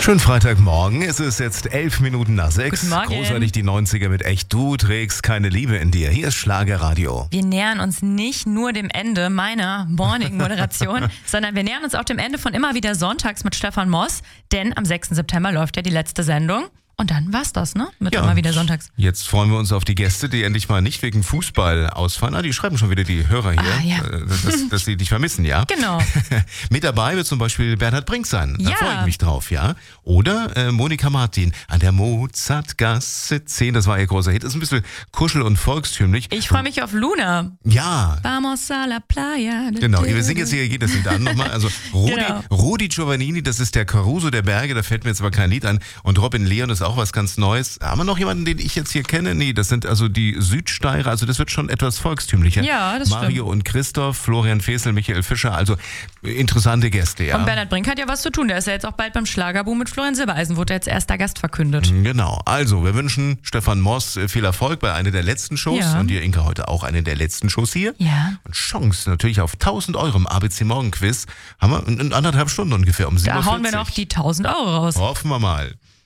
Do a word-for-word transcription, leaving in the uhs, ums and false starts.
Schönen Freitagmorgen, es ist jetzt elf Minuten nach sechs. Guten Morgen. Großartig die neunziger mit echt, du trägst keine Liebe in dir. Hier ist Schlagerradio. Wir nähern uns nicht nur dem Ende meiner Morning-Moderation, sondern wir nähern uns auch dem Ende von Immer wieder Sonntags mit Stefan Moss, denn am sechsten September läuft ja die letzte Sendung. Und dann war's das, ne? Mit Ja, Immer wieder Sonntags. Jetzt freuen wir uns auf die Gäste, die endlich mal nicht wegen Fußball ausfallen. Ah, die schreiben schon wieder die Hörer hier, Ah, ja. äh, dass, dass sie dich vermissen, ja? Genau. Mit dabei wird zum Beispiel Bernhard Brink sein. Da Ja. freue ich mich drauf, ja? Oder äh, Monika Martin an der Mozartgasse zehn. Das war ihr großer Hit. Ist ein bisschen kuschel- und volkstümlich. Ich freue mich auf Luna. Ja. Vamos a la playa. Genau, wir singen jetzt hier jedes Lied an nochmal. Also Rudi, Genau. Rudi Giovannini, das ist der Caruso der Berge, da fällt mir jetzt aber kein Lied an. Und Robin Leon ist auch was ganz Neues. Haben wir noch jemanden, den ich jetzt hier kenne? Nee, das sind also die Südsteirer, also das wird schon etwas volkstümlicher. Ja, das Mario stimmt. und Christoph, Florian Fesel, Michael Fischer, also interessante Gäste, ja. Und Bernhard Brink hat ja was zu tun. Der ist ja jetzt auch bald beim Schlagerboom mit Florian Silbereisen, wurde jetzt erster Gast verkündet. Genau, also wir wünschen Stefan Moss äh, viel Erfolg bei einer der letzten Shows Ja. und dir, Inka, heute auch eine der letzten Shows hier. Ja. Und Chance natürlich auf tausend Euro im A B C Morgen Quiz. Haben wir in, in anderthalb Stunden ungefähr um sieben Uhr Da vierzig. hauen wir noch die tausend Euro raus. Hoffen wir mal.